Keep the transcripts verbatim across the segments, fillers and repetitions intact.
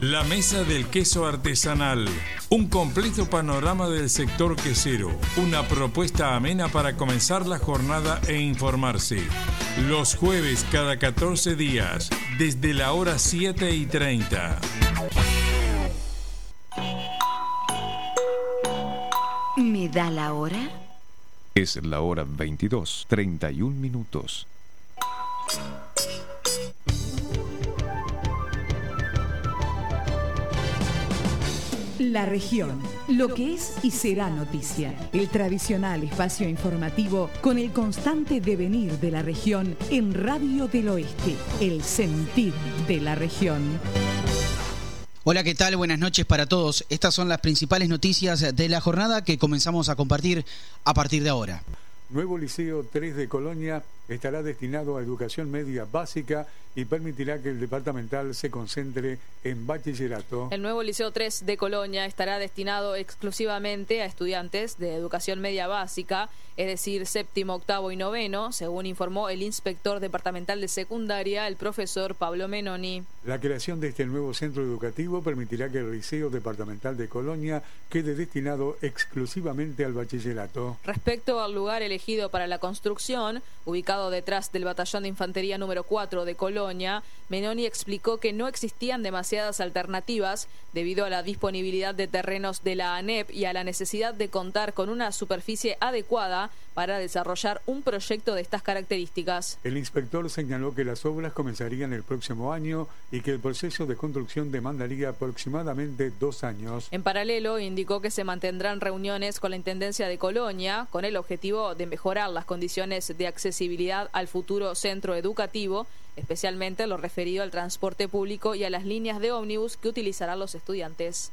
La Mesa del Queso Artesanal. Un completo panorama del sector quesero. Una propuesta amena para comenzar la jornada e informarse. Los jueves cada catorce días, desde la hora siete y treinta. ¿Me da la hora? Es la hora veintidós, treinta y un minutos. La región, lo que es y será noticia. El tradicional espacio informativo con el constante devenir de la región en Radio del Oeste. El sentir de la región. Hola, ¿qué tal? Buenas noches para todos. Estas son las principales noticias de la jornada que comenzamos a compartir a partir de ahora. Nuevo Liceo tres de Colonia estará destinado a educación media básica y permitirá que el departamental se concentre en bachillerato. El nuevo Liceo tres de Colonia estará destinado exclusivamente a estudiantes de educación media básica, es decir, séptimo, octavo y noveno, según informó el inspector departamental de secundaria, el profesor Pablo Menoni. La creación de este nuevo centro educativo permitirá que el Liceo Departamental de Colonia quede destinado exclusivamente al bachillerato. Respecto al lugar elegido para la construcción, ubicado detrás del batallón de infantería número cuatro de Colonia, Menoni explicó que no existían demasiadas alternativas debido a la disponibilidad de terrenos de la ANEP y a la necesidad de contar con una superficie adecuada para desarrollar un proyecto de estas características. El inspector señaló que las obras comenzarían el próximo año y que el proceso de construcción demandaría aproximadamente dos años. En paralelo, indicó que se mantendrán reuniones con la Intendencia de Colonia con el objetivo de mejorar las condiciones de accesibilidad al futuro centro educativo, especialmente lo referido al transporte público y a las líneas de ómnibus que utilizarán los estudiantes.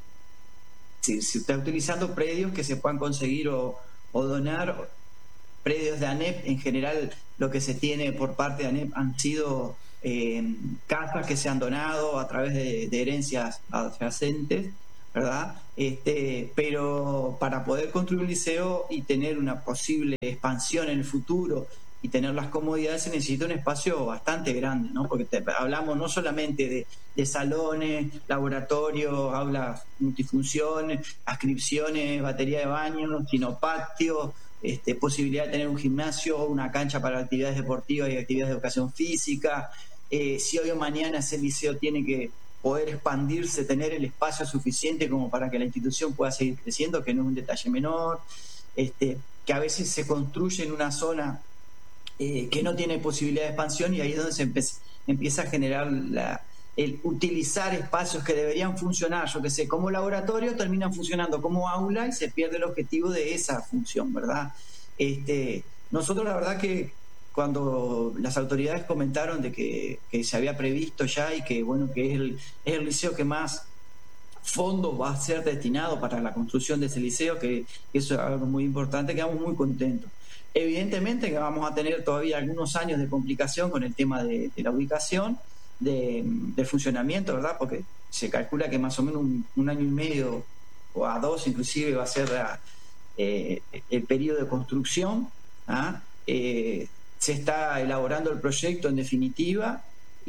Si se está utilizando predios que se puedan conseguir o, o donar, predios de ANEP, en general lo que se tiene por parte de ANEP han sido eh, casas que se han donado a través de, de herencias adyacentes, ¿verdad? Este, pero para poder construir un liceo y tener una posible expansión en el futuro y tener las comodidades se necesita un espacio bastante grande, ¿no? Porque te, hablamos no solamente de, de salones, laboratorios, aulas multifunción, ascripciones, batería de baño, sino patios, este, posibilidad de tener un gimnasio, una cancha para actividades deportivas y actividades de educación física. Eh, si hoy o mañana ese liceo tiene que poder expandirse, tener el espacio suficiente como para que la institución pueda seguir creciendo, que no es un detalle menor, este, que a veces se construye en una zona eh, que no tiene posibilidad de expansión, y ahí es donde se empe- empieza a generar la, el utilizar espacios que deberían funcionar, yo que sé, como laboratorio, terminan funcionando como aula y se pierde el objetivo de esa función, ¿verdad? Este, nosotros la verdad que cuando las autoridades comentaron de que, que se había previsto ya y que bueno que es el, es el liceo que más fondos va a ser destinado para la construcción de ese liceo, que eso es algo muy importante, quedamos muy contentos. Evidentemente que vamos a tener todavía algunos años de complicación con el tema de, de la ubicación, de, de funcionamiento, ¿verdad? Porque se calcula que más o menos un, un año y medio o a dos inclusive va a ser la, eh, el periodo de construcción, ¿ah? Eh, se está elaborando el proyecto en definitiva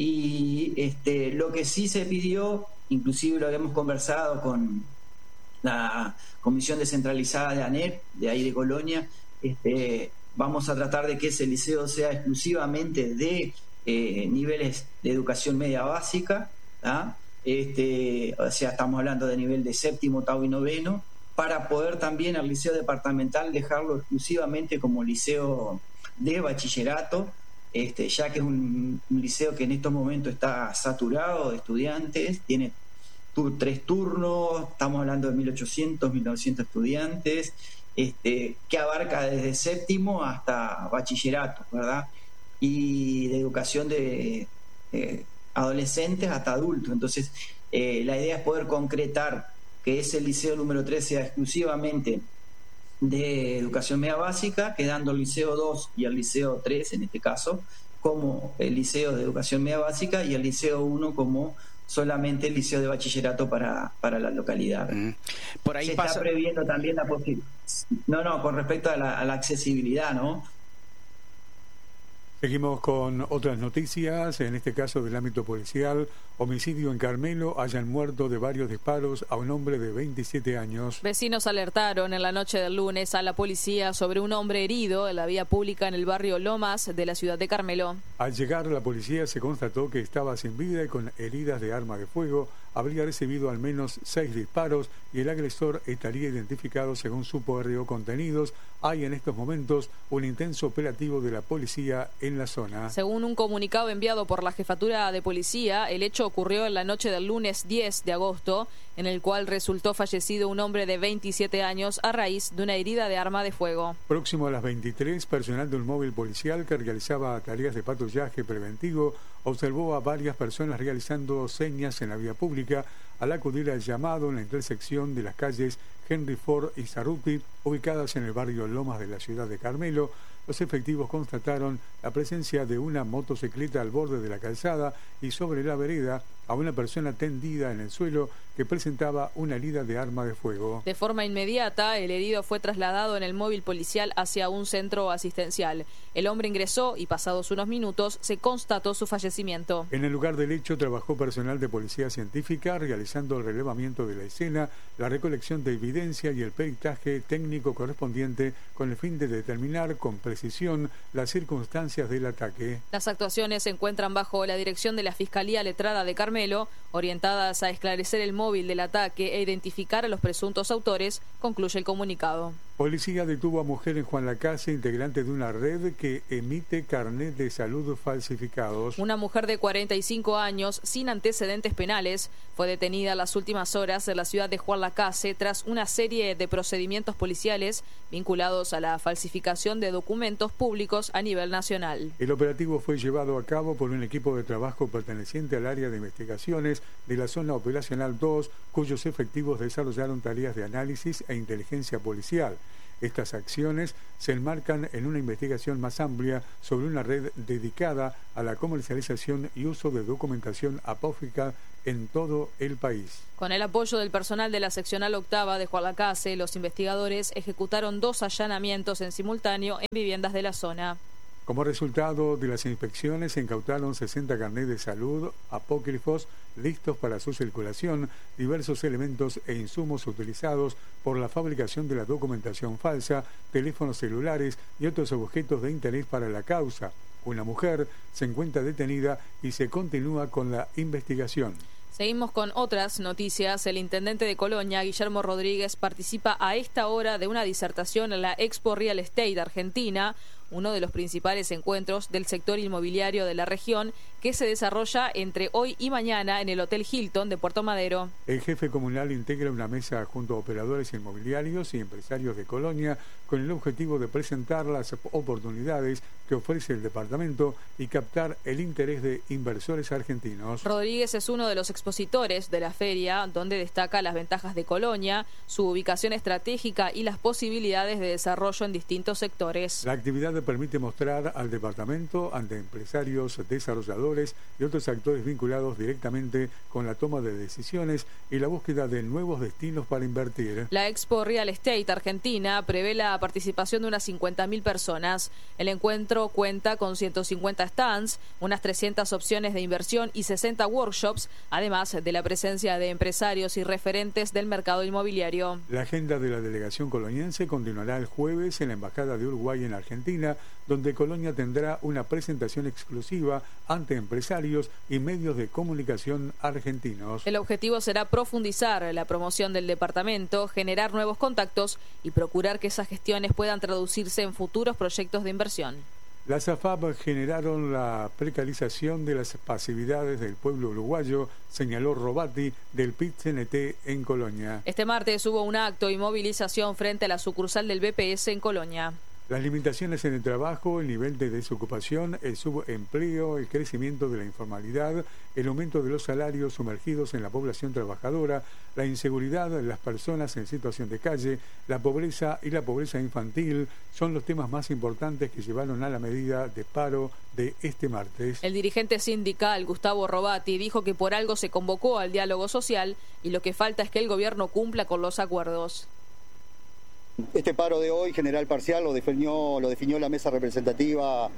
y este, lo que sí se pidió, inclusive lo habíamos conversado con la Comisión Descentralizada de ANEP, de ahí de Colonia, este, vamos a tratar de que ese liceo sea exclusivamente de eh, niveles de educación media básica, ¿tá? Este, o sea, estamos hablando de nivel de séptimo, octavo y noveno, para poder también al liceo departamental dejarlo exclusivamente como liceo de bachillerato, este, ya que es un, un liceo que en estos momentos está saturado de estudiantes, tiene tu, tres turnos, estamos hablando de mil ochocientos, mil novecientos estudiantes, este, que abarca desde séptimo hasta bachillerato, ¿verdad? Y de educación de eh, adolescentes hasta adultos. Entonces, eh, la idea es poder concretar que ese liceo número tres sea exclusivamente de educación media básica, quedando el liceo dos y el liceo tres en este caso como el liceo de educación media básica y el liceo uno como solamente el liceo de bachillerato para, para la localidad. Mm. Por ahí se pasa... está previendo también la posibilidad, no, no, con respecto a la, a la accesibilidad, ¿no? Seguimos con otras noticias, en este caso del ámbito policial. Homicidio en Carmelo, hayan muerto de varios disparos a un hombre de veintisiete años. Vecinos alertaron en la noche del lunes a la policía sobre un hombre herido en la vía pública en el barrio Lomas de la ciudad de Carmelo. Al llegar la policía se constató que estaba sin vida y con heridas de arma de fuego. Habría recibido al menos seis disparos y el agresor estaría identificado según supo R O Contenidos. Hay en estos momentos un intenso operativo de la policía en la zona. Según un comunicado enviado por la Jefatura de Policía, el hecho ocurrió en la noche del lunes diez de agosto, en el cual resultó fallecido un hombre de veintisiete años a raíz de una herida de arma de fuego. Próximo a las veintitrés, personal de un móvil policial que realizaba tareas de patrullaje preventivo observó a varias personas realizando señas en la vía pública. Al acudir al llamado en la intersección de las calles Henry Ford y Zarruti, ubicadas en el barrio Lomas de la ciudad de Carmelo, los efectivos constataron la presencia de una motocicleta al borde de la calzada y sobre la vereda a una persona tendida en el suelo que presentaba una herida de arma de fuego. De forma inmediata, el herido fue trasladado en el móvil policial hacia un centro asistencial. El hombre ingresó y pasados unos minutos se constató su fallecimiento. En el lugar del hecho trabajó personal de policía científica realizando el relevamiento de la escena, la recolección de evidencia y el peritaje técnico correspondiente con el fin de determinar con precisión las circunstancias del ataque. Las actuaciones se encuentran bajo la dirección de la Fiscalía Letrada de Carmelo, orientadas a esclarecer el móvil del ataque e identificar a los presuntos autores, concluye el comunicado. Policía detuvo a mujer en Juan Lacase, integrante de una red que emite carnet de salud falsificados. Una mujer de cuarenta y cinco años, sin antecedentes penales, fue detenida las últimas horas en la ciudad de Juan Lacase tras una serie de procedimientos policiales vinculados a la falsificación de documentos públicos a nivel nacional. El operativo fue llevado a cabo por un equipo de trabajo perteneciente al área de investigaciones de la zona operacional dos, cuyos efectivos desarrollaron tareas de análisis e inteligencia policial. Estas acciones se enmarcan en una investigación más amplia sobre una red dedicada a la comercialización y uso de documentación apócrifa en todo el país. Con el apoyo del personal de la seccional octava de Juan Lacase, los investigadores ejecutaron dos allanamientos en simultáneo en viviendas de la zona. Como resultado de las inspecciones, se incautaron sesenta carnets de salud apócrifos listos para su circulación, diversos elementos e insumos utilizados por la fabricación de la documentación falsa, teléfonos celulares y otros objetos de interés para la causa. Una mujer se encuentra detenida y se continúa con la investigación. Seguimos con otras noticias. El intendente de Colonia, Guillermo Rodríguez, participa a esta hora de una disertación en la Expo Real Estate Argentina, uno de los principales encuentros del sector inmobiliario de la región, que se desarrolla entre hoy y mañana en el Hotel Hilton de Puerto Madero. El jefe comunal integra una mesa junto a operadores inmobiliarios y empresarios de Colonia con el objetivo de presentar las oportunidades que ofrece el departamento y captar el interés de inversores argentinos. Rodríguez es uno de los expositores de la feria, donde destaca las ventajas de Colonia, su ubicación estratégica y las posibilidades de desarrollo en distintos sectores. La actividad permite mostrar al departamento ante empresarios, desarrolladores y otros actores vinculados directamente con la toma de decisiones y la búsqueda de nuevos destinos para invertir. La Expo Real Estate Argentina prevé la participación de unas cincuenta mil personas. El encuentro cuenta con ciento cincuenta stands, unas trescientas opciones de inversión y sesenta workshops, además de la presencia de empresarios y referentes del mercado inmobiliario. La agenda de la delegación coloniense continuará el jueves en la Embajada de Uruguay en Argentina, donde Colonia tendrá una presentación exclusiva ante empresarios y medios de comunicación argentinos. El objetivo será profundizar la promoción del departamento, generar nuevos contactos y procurar que esas gestiones puedan traducirse en futuros proyectos de inversión. Las A F A P generaron la precarización de las pasividades del pueblo uruguayo, señaló Robati del P I T C N T en Colonia. Este martes hubo un acto y movilización frente a la sucursal del B P S en Colonia. Las limitaciones en el trabajo, el nivel de desocupación, el subempleo, el crecimiento de la informalidad, el aumento de los salarios sumergidos en la población trabajadora, la inseguridad de las personas en situación de calle, la pobreza y la pobreza infantil son los temas más importantes que llevaron a la medida de paro de este martes. El dirigente sindical Gustavo Robati dijo que por algo se convocó al diálogo social y lo que falta es que el gobierno cumpla con los acuerdos. Este paro de hoy, general parcial, lo definió, lo definió la mesa representativa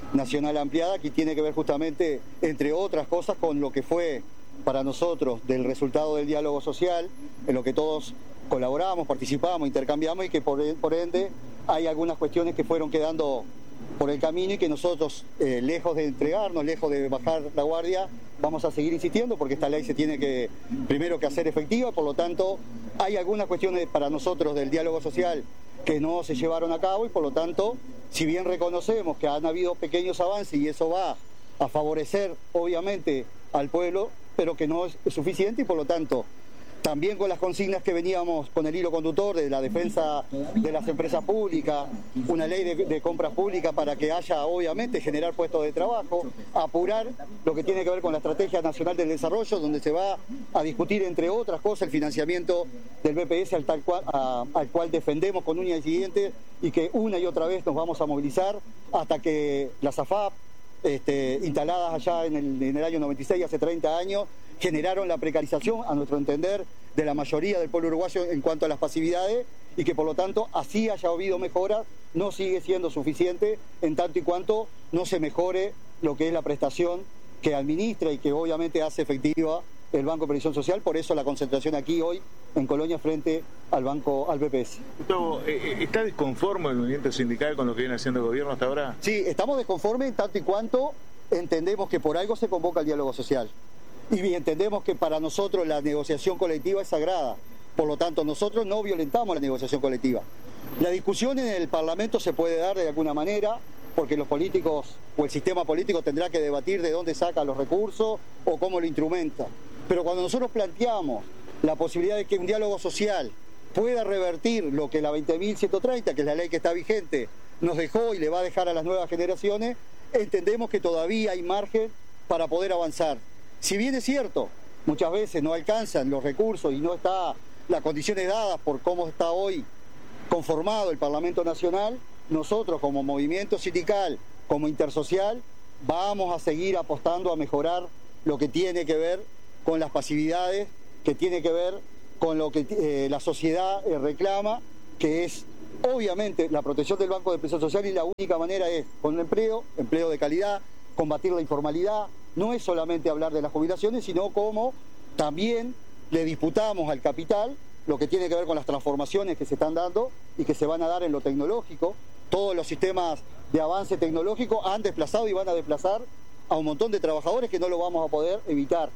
nacional ampliada, que tiene que ver justamente, entre otras cosas, con lo que fue para nosotros del resultado del diálogo social, en lo que todos colaboramos, participamos, intercambiamos y que por, por ende hay algunas cuestiones que fueron quedando por el camino y que nosotros, eh, lejos de entregarnos, lejos de bajar la guardia, vamos a seguir insistiendo porque esta ley se tiene que, primero que hacer efectiva, por lo tanto hay algunas cuestiones para nosotros del diálogo social que no se llevaron a cabo y por lo tanto, si bien reconocemos que han habido pequeños avances y eso va a favorecer obviamente al pueblo, pero que no es suficiente y por lo tanto también con las consignas que veníamos con el hilo conductor de la defensa de las empresas públicas, una ley de, de compras públicas para que haya obviamente generar puestos de trabajo, apurar lo que tiene que ver con la Estrategia Nacional del Desarrollo, donde se va a discutir entre otras cosas el financiamiento del B P S al, tal cual, a, al cual defendemos con uñas y dientes y que una y otra vez nos vamos a movilizar hasta que las A F A P este, instaladas allá en el, en el año noventa y seis, hace treinta años, generaron la precarización, a nuestro entender, de la mayoría del pueblo uruguayo en cuanto a las pasividades y que por lo tanto así haya habido mejoras, no sigue siendo suficiente en tanto y cuanto no se mejore lo que es la prestación que administra y que obviamente hace efectiva el Banco de Previsión Social, por eso la concentración aquí hoy en Colonia frente al banco, al B P S. Gustavo, ¿está desconforme el movimiento sindical con lo que viene haciendo el gobierno hasta ahora? Sí, estamos desconformes en tanto y cuanto entendemos que por algo se convoca el diálogo social. Y entendemos que para nosotros la negociación colectiva es sagrada. Por lo tanto, nosotros no violentamos la negociación colectiva. La discusión en el Parlamento se puede dar de alguna manera, porque los políticos o el sistema político tendrá que debatir de dónde saca los recursos o cómo lo instrumenta. Pero cuando nosotros planteamos la posibilidad de que un diálogo social pueda revertir lo que la veinte mil ciento treinta, que es la ley que está vigente, nos dejó y le va a dejar a las nuevas generaciones, entendemos que todavía hay margen para poder avanzar. Si bien es cierto, muchas veces no alcanzan los recursos y no está las condiciones dadas por cómo está hoy conformado el Parlamento Nacional, nosotros como movimiento sindical, como intersocial, vamos a seguir apostando a mejorar lo que tiene que ver con las pasividades, que tiene que ver con lo que eh, la sociedad eh, reclama, que es obviamente la protección del Banco de Previsión Social y la única manera es con el empleo, empleo de calidad, combatir la informalidad. No es solamente hablar de las jubilaciones, sino como también le disputamos al capital lo que tiene que ver con las transformaciones que se están dando y que se van a dar en lo tecnológico. Todos los sistemas de avance tecnológico han desplazado y van a desplazar a un montón de trabajadores que no lo vamos a poder evitar.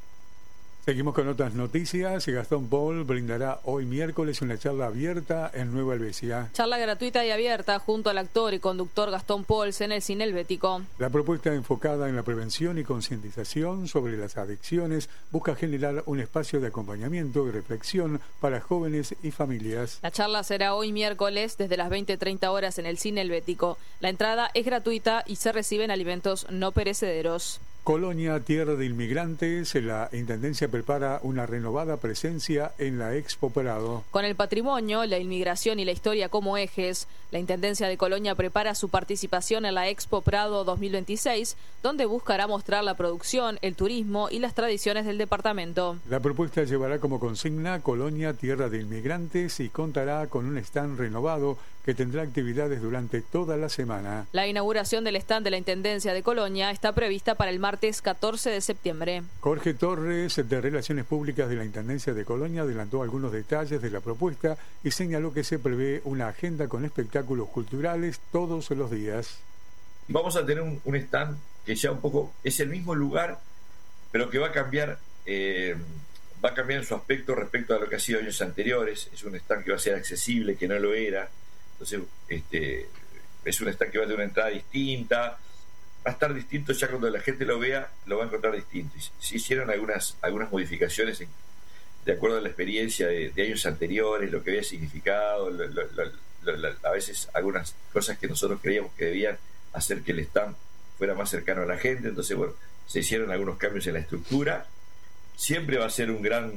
Seguimos con otras noticias. Gastón Paul brindará hoy miércoles una charla abierta en Nueva Helvecia. Charla gratuita y abierta junto al actor y conductor Gastón Pauls en el Cine Helvético. La propuesta enfocada en la prevención y concientización sobre las adicciones busca generar un espacio de acompañamiento y reflexión para jóvenes y familias. La charla será hoy miércoles desde las veinte treinta horas en el Cine Helvético. La entrada es gratuita y se reciben alimentos no perecederos. Colonia, tierra de inmigrantes, la Intendencia prepara una renovada presencia en la Expo Prado. Con el patrimonio, la inmigración y la historia como ejes, la Intendencia de Colonia prepara su participación en la Expo Prado dos mil veintiséis, donde buscará mostrar la producción, el turismo y las tradiciones del departamento. La propuesta llevará como consigna Colonia, tierra de inmigrantes y contará con un stand renovado que tendrá actividades durante toda la semana. La inauguración del stand de la Intendencia de Colonia está prevista para el martes catorce de septiembre. Jorge Torres, de Relaciones Públicas de la Intendencia de Colonia, adelantó algunos detalles de la propuesta y señaló que se prevé una agenda con espectáculos culturales todos los días. Vamos a tener un, un stand que ya un poco es el mismo lugar, pero que va a cambiar, eh, va a cambiar en su aspecto respecto a lo que ha sido años anteriores. Es un stand que va a ser accesible, que no lo era. Entonces, este, es un stand que va a tener una entrada distinta, va a estar distinto ya cuando la gente lo vea, lo va a encontrar distinto. Se hicieron algunas, algunas modificaciones en, de acuerdo a la experiencia de, de años anteriores, lo que había significado, lo, lo, lo, lo, a veces algunas cosas que nosotros creíamos que debían hacer que el stand fuera más cercano a la gente. Entonces, bueno, se hicieron algunos cambios en la estructura. Siempre va a ser un gran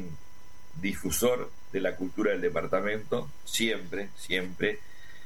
difusor de la cultura del departamento, siempre, siempre.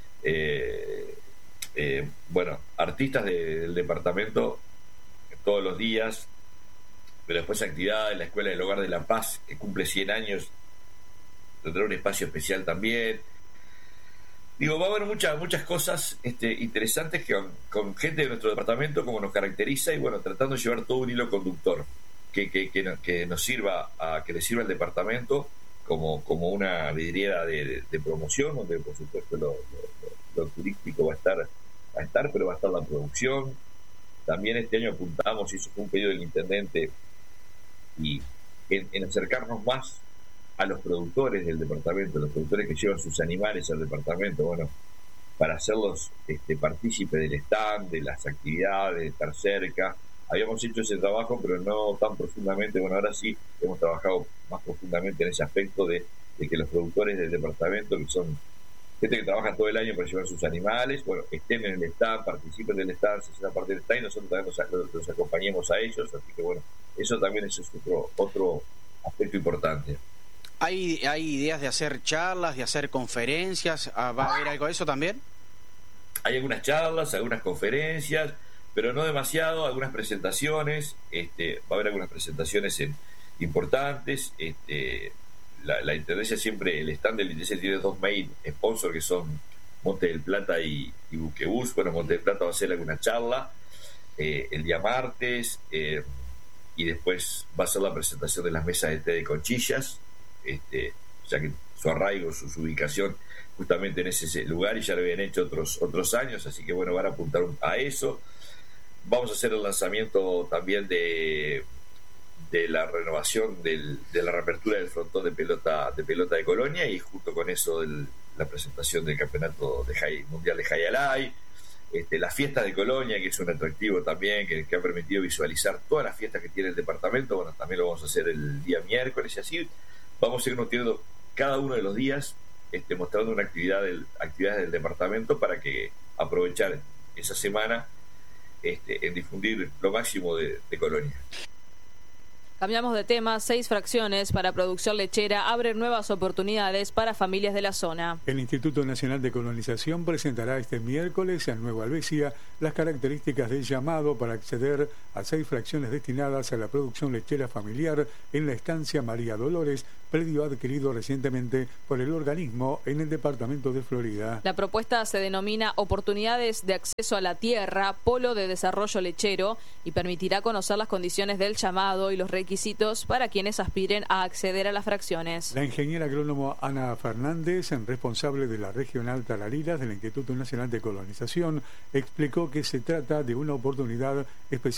Eh, eh, bueno, artistas de, del departamento todos los días, pero después actividades, la Escuela del Hogar de la Paz, que cumple cien años, tendrá un espacio especial también. Digo, va a haber muchas muchas cosas este, interesantes que con, con gente de nuestro departamento, como nos caracteriza, y bueno, tratando de llevar todo un hilo conductor que, que, que, nos, que nos sirva a que le sirva al departamento como, como una vidriera de, de, de promoción, donde por supuesto lo, lo, lo turístico va a estar, va a estar, pero va a estar la producción. También este año apuntamos, y eso fue un pedido del intendente, y en, en acercarnos más a los productores del departamento, los productores que llevan sus animales al departamento, bueno, para hacerlos este, partícipes del stand, de las actividades, de estar cerca. Habíamos hecho ese trabajo, pero no tan profundamente. Bueno, ahora sí hemos trabajado más profundamente en ese aspecto de, de que los productores del departamento, que son gente que trabaja todo el año para llevar sus animales, bueno, estén en el stand, participen del stand, se hacen parte del stand, y nosotros también los, los acompañemos a ellos. Así que bueno, eso también es otro, otro aspecto importante. ¿Hay, ¿Hay ideas de hacer charlas, de hacer conferencias? ¿Va a haber algo de eso también? Hay algunas charlas, algunas conferencias, pero no demasiado, algunas presentaciones. Este, va a haber algunas presentaciones en, importantes. Este, la, la Intendencia siempre, el stand del Intendencia tiene dos main sponsors, que son Monte del Plata y, y Buquebús. Bueno, Monte del Plata va a hacer alguna charla eh, el día martes, eh, y después va a ser la presentación de las mesas de té de Conchillas. Este, ya que su arraigo, su, su ubicación justamente en ese lugar, y ya lo habían hecho otros otros años, así que bueno, van a apuntar a eso. Vamos a hacer el lanzamiento también de de la renovación del, de la reapertura del frontón de pelota de pelota de Colonia, y junto con eso el, la presentación del campeonato de high, mundial de Hayalay, este, las fiestas de Colonia, que es un atractivo también, que, que ha permitido visualizar todas las fiestas que tiene el departamento. Bueno, también lo vamos a hacer el día miércoles, y así vamos a ir nutriendo cada uno de los días, este, mostrando una actividad del, actividades del departamento, para que aprovechar esa semana este, en difundir lo máximo de, de Colonia. Cambiamos de tema. Seis fracciones para producción lechera abren nuevas oportunidades para familias de la zona. El Instituto Nacional de Colonización presentará este miércoles en Nueva Albesia las características del llamado para acceder a seis fracciones destinadas a la producción lechera familiar en la estancia María Dolores, predio adquirido recientemente por el organismo en el departamento de Florida. La propuesta se denomina Oportunidades de Acceso a la Tierra, Polo de Desarrollo Lechero, y permitirá conocer las condiciones del llamado y los requisitos para quienes aspiren a acceder a las fracciones. La ingeniera agrónomo Ana Fernández, responsable de la regional Tarariras del Instituto Nacional de Colonización, explicó que se trata de una oportunidad especial